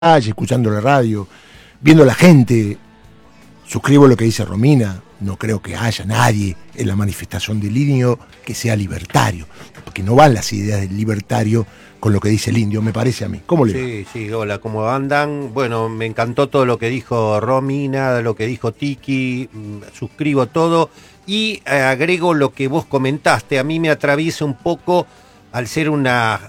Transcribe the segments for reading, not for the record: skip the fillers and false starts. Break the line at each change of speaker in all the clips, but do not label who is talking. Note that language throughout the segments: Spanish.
calle, escuchando la radio, viendo a la gente. Suscribo lo que dice Romina, no creo que haya nadie en la manifestación del Indio que sea libertario, porque no van las ideas del libertario con lo que dice el Indio, me parece a mí. ¿Cómo le va?
Sí, hola, ¿cómo andan? Bueno, me encantó todo lo que dijo Romina, lo que dijo Tiki, suscribo todo y agrego lo que vos comentaste. A mí me atraviesa un poco, al ser un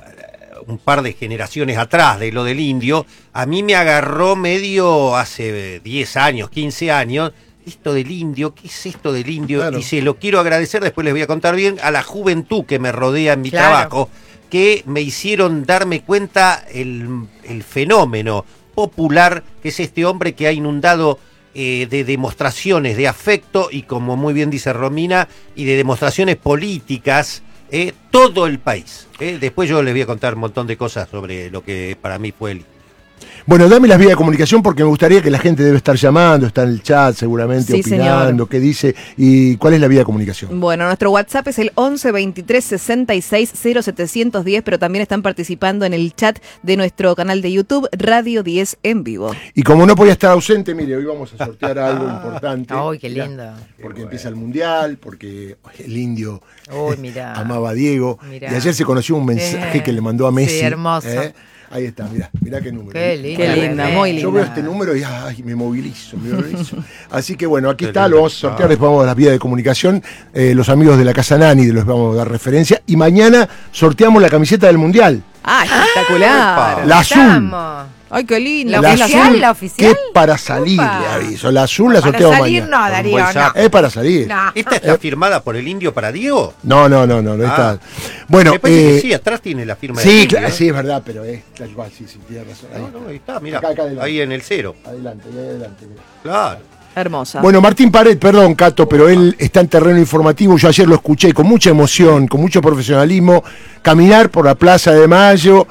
par de generaciones atrás de lo del Indio, a mí me agarró medio hace 10 años, 15 años, esto del Indio. ¿Qué es esto del Indio? Claro. Y se lo quiero agradecer, después les voy a contar bien, a la juventud que me rodea en mi trabajo, que me hicieron darme cuenta el fenómeno popular que es este hombre que ha inundado de demostraciones de afecto y, como muy bien dice Romina, y de demostraciones políticas todo el país. Después yo les voy a contar un montón de cosas sobre lo que para mí fue el...
Bueno, dame las vías de comunicación porque me gustaría que la gente debe estar llamando, está en el chat seguramente, sí, opinando, qué dice y cuál es la vía de comunicación.
Bueno, nuestro WhatsApp es el 11 23 66 0710, pero también están participando en el chat de nuestro canal de YouTube, Radio 10 en vivo.
Y como no podía estar ausente, mire, hoy vamos a sortear algo importante.
¡Ay, qué lindo!
Porque empieza el Mundial, porque el Indio amaba a Diego.
Mirá.
Y ayer se conoció un mensaje que le mandó a Messi.
Sí, hermoso.
Ahí está, mirá qué número.
Qué linda, muy linda.
Yo veo este número y me movilizo. Así que bueno, aquí está, lo vamos a sortear, después vamos a las vías de comunicación. Los amigos de la Casa Nani los vamos a dar referencia. Y mañana sorteamos la camiseta del Mundial.
¡Ah, espectacular!
La azul.
¡Ay, qué linda!
¿La oficial? Que para salir, le aviso. La azul la sorteamos mañana.
No, Darío, no.
Es para salir.
No. ¿Esta está firmada por el Indio para Diego?
No está. Bueno,
me parece que sí, atrás tiene la firma
del
Indio.
Sí, es verdad, pero es tal cual, sí, tiene razón.
Ahí está, mira,
acá
ahí en el 0.
Adelante, mira.
Claro.
Hermosa.
Bueno, Martín Pared, perdón, Cato, pero él está en terreno informativo. Yo ayer lo escuché con mucha emoción, con mucho profesionalismo, caminar por la Plaza de Mayo.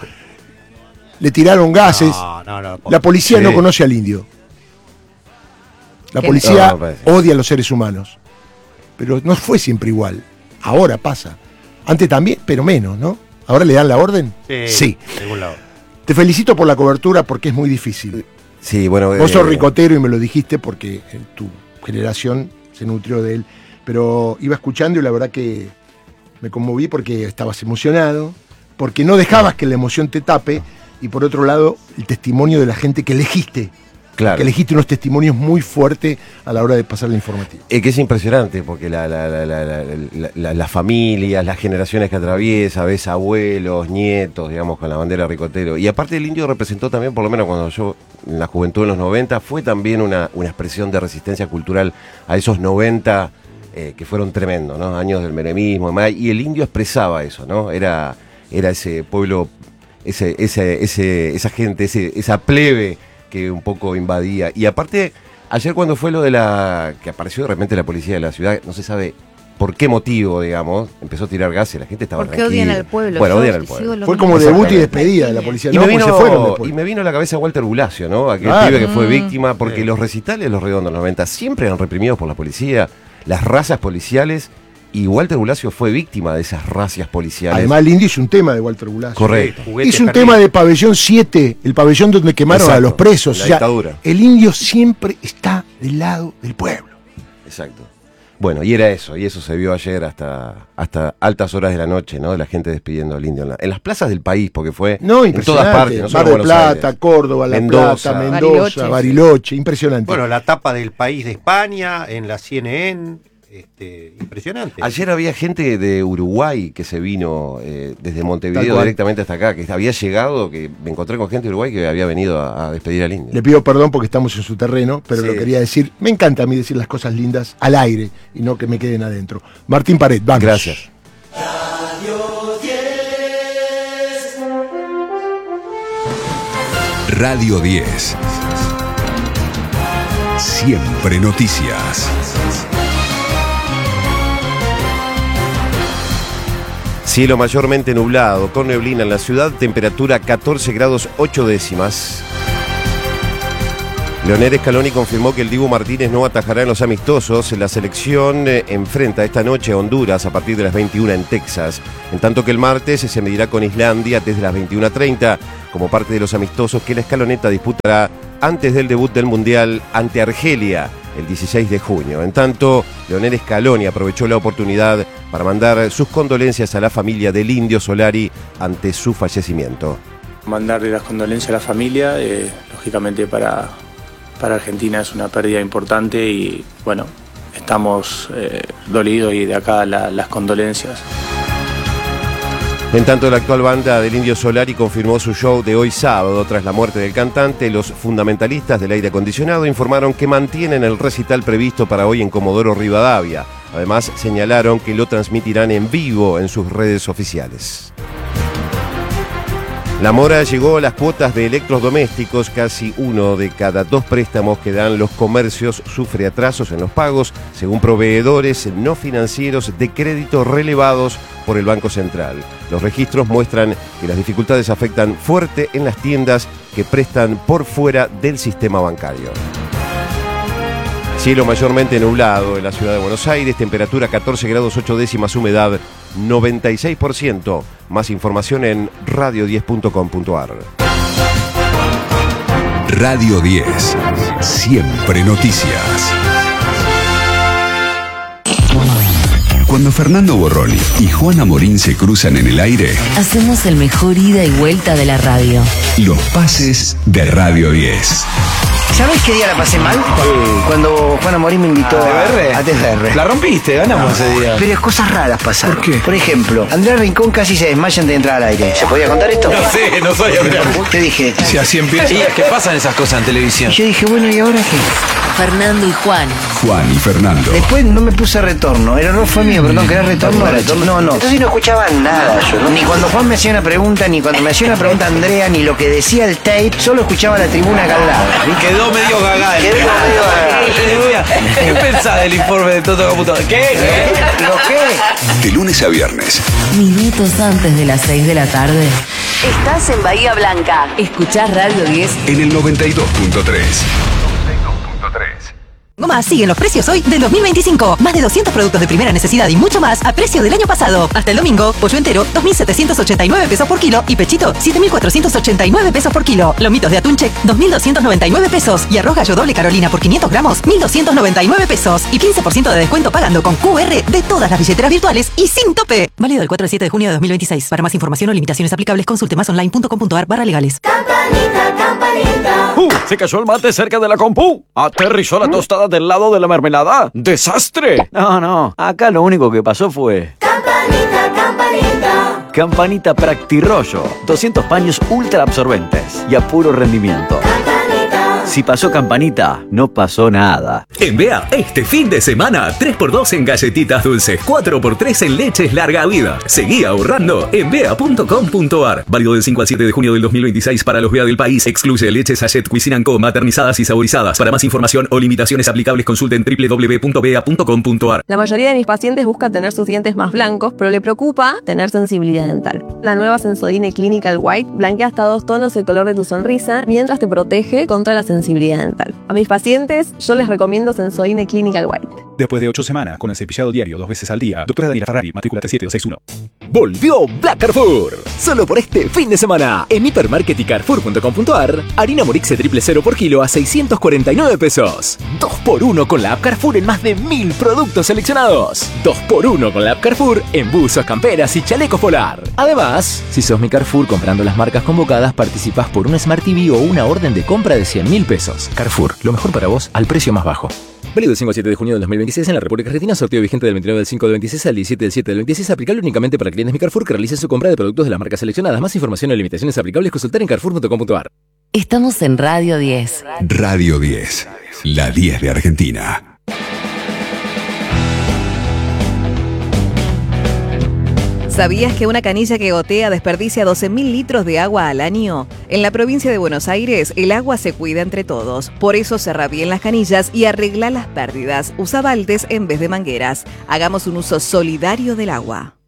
Le tiraron gases. La policía no conoce al Indio. La policía odia a los seres humanos. Pero no fue siempre igual. Ahora pasa. Antes también, pero menos, ¿no? ¿Ahora le dan la orden? Sí.
De algún lado.
Te felicito por la cobertura porque es muy difícil.
Sí, bueno.
Vos sos ricotero y me lo dijiste porque tu generación se nutrió de él. Pero iba escuchando y la verdad que me conmoví porque estabas emocionado, porque no dejabas que la emoción te tape. Y por otro lado, el testimonio de la gente que elegiste.
Claro. Que
elegiste unos testimonios muy fuertes a la hora de pasar la informativa.
Que es impresionante, porque las familias, las generaciones que atraviesa, ves abuelos, nietos, digamos, con la bandera ricotero. Y aparte el Indio representó también, por lo menos cuando yo, en la juventud de los 90, fue también una expresión de resistencia cultural a esos 90 que fueron tremendos, ¿no? Años del menemismo, y el Indio expresaba eso, ¿no? Era ese pueblo... esa gente, esa plebe que un poco invadía. Y aparte, ayer cuando fue lo de que apareció de repente la policía de la ciudad, no se sabe por qué motivo, digamos, empezó a tirar gas y la gente estaba tranquila.
¿Por qué odian al pueblo?
Bueno, odian al pueblo.
Fue como debut y despedida de la policía.
Y me vino a la cabeza Walter Bulacio, ¿no? Aquel pibe que fue víctima, porque los recitales de Los Redondos 90 siempre eran reprimidos por la policía, las razas policiales. Y Walter Bulacio fue víctima de esas racias policiales.
Además, el Indio hizo un tema de Walter Bulacio.
Correcto.
Hizo un tema de Pabellón 7, el pabellón donde quemaron a los presos.
La dictadura.
El Indio siempre está del lado del pueblo.
Exacto. Bueno, y era eso, y eso se vio ayer hasta altas horas de la noche, ¿no? La gente despidiendo al Indio en las plazas del país, porque fue en todas partes. No
Mar del Plata, Córdoba, Mendoza, Bariloche, impresionante.
Bueno, la tapa del País de España, en la CNN... impresionante.
Ayer había gente de Uruguay que se vino desde Montevideo directamente hasta acá, que había llegado, que me encontré con gente de Uruguay que había venido a despedir al Indio.
Le pido perdón porque estamos en su terreno, pero lo quería decir. Me encanta a mí decir las cosas lindas al aire y no que me queden adentro. Martín Pared, vamos.
Gracias.
Radio 10. Siempre noticias.
Cielo mayormente nublado, con neblina en la ciudad, temperatura 14 grados 8 décimas. Leonel Scaloni confirmó que el Dibu Martínez no atajará en los amistosos. La selección enfrenta esta noche a Honduras a partir de las 21 en Texas, en tanto que el martes se medirá con Islandia desde las 21:30 como parte de los amistosos que la escaloneta disputará antes del debut del Mundial ante Argelia el 16 de junio. En tanto, Leonel Scaloni aprovechó la oportunidad para mandar sus condolencias a la familia del Indio Solari ante su fallecimiento.
Mandarle las condolencias a la familia, lógicamente para Argentina es una pérdida importante y bueno, estamos dolidos y de acá las condolencias.
En tanto, la actual banda del Indio Solari confirmó su show de hoy sábado. Tras la muerte del cantante, los fundamentalistas del aire acondicionado informaron que mantienen el recital previsto para hoy en Comodoro Rivadavia. Además, señalaron que lo transmitirán en vivo en sus redes oficiales. La mora llegó a las cuotas de electrodomésticos. Casi 1 de cada 2 préstamos que dan los comercios sufre atrasos en los pagos, según proveedores no financieros de crédito relevados por el Banco Central. Los registros muestran que las dificultades afectan fuerte en las tiendas que prestan por fuera del sistema bancario. Cielo mayormente nublado en la ciudad de Buenos Aires, temperatura 14 grados 8 décimas, humedad 96%. Más información en radio10.com.ar.
Radio 10. Siempre noticias. Cuando Fernando Borroni y Juana Morín se cruzan en el aire,
hacemos el mejor ida y vuelta de la radio.
Los pases de Radio 10.
¿Sabés qué día la pasé mal? Cuando Juana Morín me invitó a TFR.
La rompiste, ganamos ese día.
Pero cosas raras pasaron.
¿Por qué?
Por ejemplo, Andrea Rincón casi se desmaya antes de entrar al aire. ¿Se podía contar esto?
No sé, no soy Andrea.
Te dije.
Si así empieza. Y es que pasan esas cosas en televisión.
Y yo dije, bueno, ¿y ahora qué?
Fernando y Juan.
Juan y Fernando.
Después no me puse retorno. El error fue mío, perdón, ¿querés retorno? No. Entonces no escuchaba nada yo, ¿no? Ni cuando Juan me hacía una pregunta, ni cuando me hacía una pregunta Andrea, ni lo que decía el tape. Solo escuchaba la tribuna acá al lado.
Quedó medio gagá. ¿Qué pensás del informe de Toto Caputo? ¿Qué?
¿Lo qué?
De lunes a viernes.
Minutos antes de las 6 de la tarde. Estás en Bahía Blanca. Escuchás Radio 10
En el 92.3.
Goma, siguen los precios hoy del 2025. Más de 200 productos de primera necesidad y mucho más a precio del año pasado. Hasta el domingo, pollo entero, 2.789 pesos por kilo. Y pechito, 7.489 pesos por kilo. Lomitos de atún check, 2.299 pesos. Y arroz gallo doble Carolina por 500 gramos, 1.299 pesos. Y 15% de descuento pagando con QR de todas las billeteras virtuales y sin tope. Válido del 4 al 7 de junio de 2026. Para más información o limitaciones aplicables, consulte másonline.com.ar/legales.
Campanita, campanita.
Se cayó el mate cerca de la compu. Aterrizó la tostada del lado de la mermelada. ¡Desastre!
No, acá lo único que pasó fue...
Campanita, campanita.
Campanita Practirollo. 200 paños ultra absorbentes y a puro rendimiento. Si pasó Campanita, no pasó nada.
En BEA, este fin de semana, 3x2 en galletitas dulces, 4x3 en leches larga vida. Seguí ahorrando en bea.com.ar. Válido del 5 al 7 de junio del 2026 para los BEA del país. Excluye leches Sachet Cuisinant Co, maternizadas y saborizadas. Para más información o limitaciones aplicables, consulten www.bea.com.ar.
La mayoría de mis pacientes busca tener sus dientes más blancos, pero le preocupa tener sensibilidad dental. La nueva Sensodyne Clinical White blanquea hasta 2 tonos el color de tu sonrisa, mientras te protege contra la sensibilidad dental. A mis pacientes yo les recomiendo Sensodyne Clinical White.
Después de 8 semanas con el cepillado diario 2 veces al día, doctora Daniela Ferrari, matrícula 7261.
Volvió Black Carrefour. Solo por este fin de semana. En Hipermarket y Carrefour.com.ar, harina Morixe triple 0 por kilo a 649 pesos. 2x1 con la app Carrefour en más de 1000 productos seleccionados. 2x1 con la app Carrefour en buzos, camperas y chalecos polar. Además, si sos mi Carrefour comprando las marcas convocadas, participás por un Smart TV o una orden de compra de 100.000 pesos. Carrefour, lo mejor para vos al precio más bajo. Válido del 5 al 7 de junio del 2026 en la República Argentina. Sorteo vigente del 29 del 5 del 26 al 17 del 7 del 26. Aplicable únicamente para clientes Mi Carrefour que realicen su compra de productos de las marcas seleccionadas. Más información o limitaciones aplicables, consultar en carrefour.com.ar.
Estamos en Radio 10.
Radio 10. La 10 de Argentina.
¿Sabías que una canilla que gotea desperdicia 12.000 litros de agua al año? En la provincia de Buenos Aires, el agua se cuida entre todos. Por eso cerrá bien las canillas y arregla las pérdidas. Usa baldes en vez de mangueras. Hagamos un uso solidario del agua.